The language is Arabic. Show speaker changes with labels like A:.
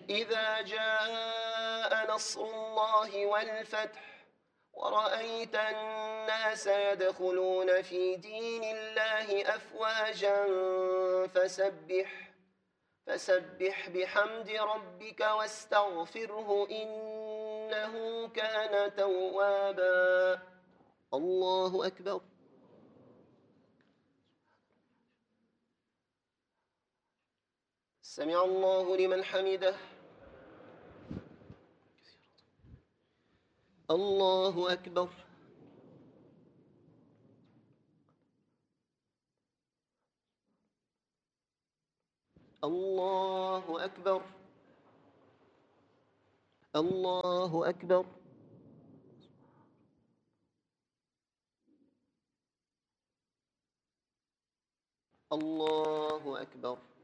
A: إذا جاء نصر الله والفتح ورأيت الناس يدخلون في دين الله أفواجا فسبح بحمد ربك واستغفره إنه كان توابا. الله أكبر. سمع الله لمن حمده. الله أكبر. الله أكبر. الله أكبر. الله أكبر.